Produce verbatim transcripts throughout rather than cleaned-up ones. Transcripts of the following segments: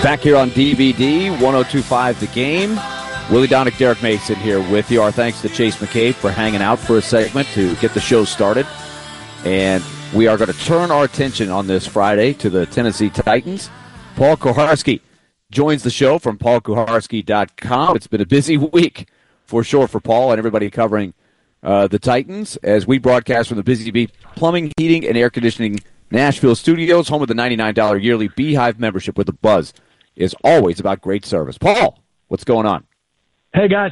Back here on D V D, one oh two point five The Game. Willie Donick, Derek Mason here with you. Our thanks to Chase McCabe for hanging out for a segment to get the show started. And we are going to turn our attention on this Friday to the Tennessee Titans. Paul Kuharsky joins the show from paul kuharsky dot com. It's been a busy week for sure for Paul and everybody covering uh, the Titans as we broadcast from the Busy Bee Plumbing, Heating, and Air Conditioning Nashville Studios, home of the ninety-nine dollars yearly Beehive membership with a buzz. Is always about great service. Paul, what's going on? Hey, guys.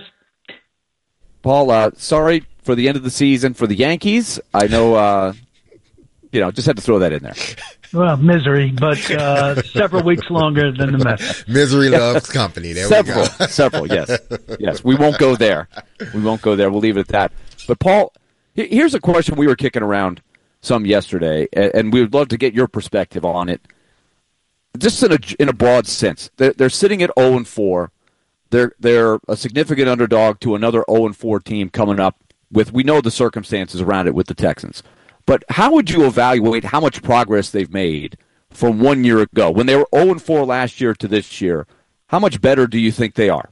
Paul, uh, sorry for the end of the season for the Yankees. I know, uh, you know, just had to throw that in there. Well, misery, but uh, several weeks longer than the Mets. Misery loves company. There several, we go. several, yes. Yes, we won't go there. We won't go there. We'll leave it at that. But, Paul, here's a question we were kicking around some yesterday, and we would love to get your perspective on it. Just in a, in a broad sense, they're, they're sitting at oh and four. They're they're a significant underdog to another oh and four team coming up with, we know the circumstances around it with the Texans. But how would you evaluate how much progress they've made from one year ago? When they were oh and four last year to this year, how much better do you think they are?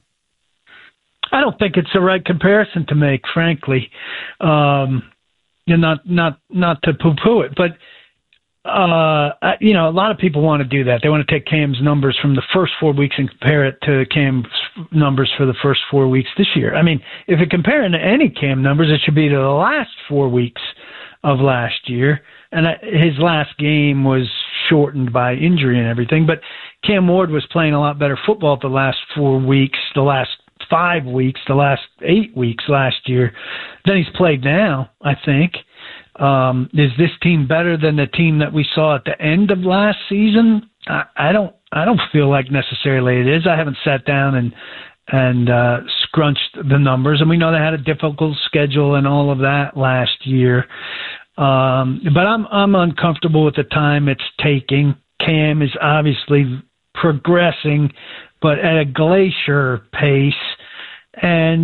I don't think it's the right comparison to make, frankly. Um, you know, not not not to poo-poo it, but Uh, you know, a lot of people want to do that. They want to take Cam's numbers from the first four weeks and compare it to Cam's numbers for the first four weeks this year. I mean, if you're comparing to any Cam numbers, it should be to the last four weeks of last year. And his last game was shortened by injury and everything. But Cam Ward was playing a lot better football the last four weeks, the last five weeks, the last eight weeks last year than he's played now, I think. Um, is this team better than the team that we saw at the end of last season? I, I don't. I don't feel like necessarily it is. I haven't sat down and and uh, scrunched the numbers, and we know they had a difficult schedule and all of that last year. Um, but I'm I'm uncomfortable with the time it's taking. Cam is obviously progressing, but at a glacier pace, and